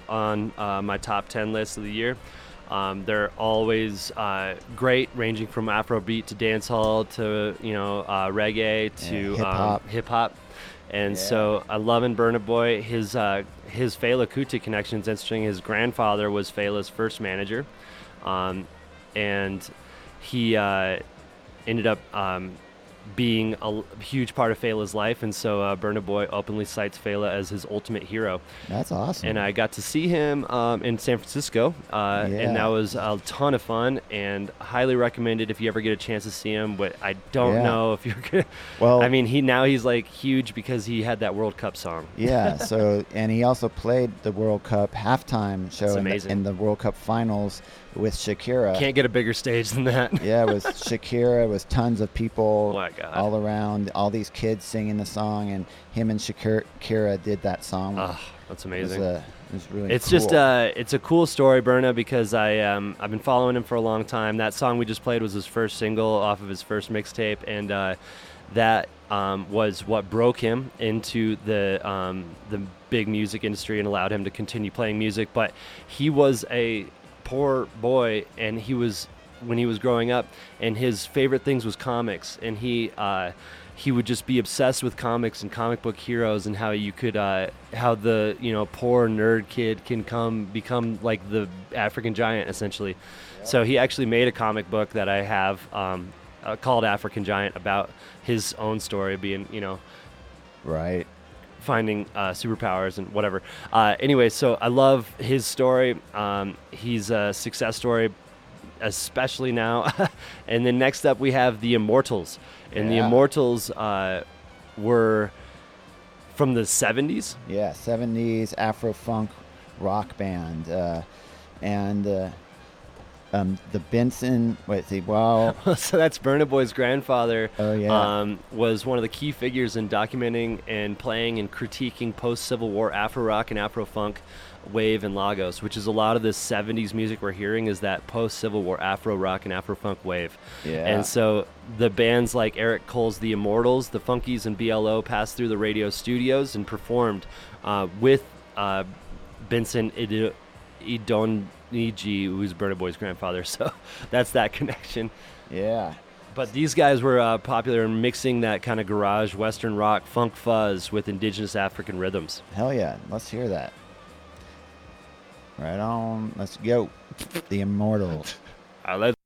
on my top 10 list of the year. They're always great, ranging from Afrobeat to dancehall to reggae to hip hop. And so I love Burna Boy. His Fela Kuti connection is interesting. His grandfather was Fela's first manager, and he ended up being a huge part of Fela's life, and so Burna Boy openly cites Fela as his ultimate hero. That's awesome. And I got to see him in San Francisco, and that was a ton of fun, and highly recommended if you ever get a chance to see him. But I don't know if you're gonna. Well, I mean, he's like huge because he had that World Cup song. Yeah. So, and he also played the World Cup halftime show in the World Cup finals with Shakira. Can't get a bigger stage than that. Yeah, it was Shakira. It was tons of people all around, all these kids singing the song, and him and Shakira did that song. Oh, that's amazing. It was really it's cool. Just it's a cool story, Burna, because I've been following him for a long time. That song we just played was his first single off of his first mixtape, and that was what broke him into the big music industry and allowed him to continue playing music. But he was a poor boy, and when he was growing up, and his favorite things was comics, and he would just be obsessed with comics and comic book heroes, and how you could how the poor nerd kid can become like the African giant, essentially. Yep. So he actually made a comic book that I have called African Giant, about his own story being right, finding superpowers and whatever. Anyway, so I love his story. He's a success story, especially now. And then next up we have the Immortals. And the Immortals were from the 70s. Yeah, 70s Afro-funk rock band. The Benson, so that's Burna Boy's grandfather. Oh, yeah. Was one of the key figures in documenting and playing and critiquing post-Civil War Afro rock and Afro funk wave in Lagos, which is a lot of this 70s music we're hearing is that post-Civil War Afro rock and Afro funk wave. Yeah. And so the bands like Eric Cole's The Immortals, the Funkies, and BLO passed through the radio studios and performed with Benson Idoniji, who's Burna Boy's grandfather. So that's that connection. Yeah. But these guys were popular in mixing that kind of garage, Western rock, funk fuzz with indigenous African rhythms. Hell yeah. Let's hear that. Right on. Let's go. The Immortals. Let's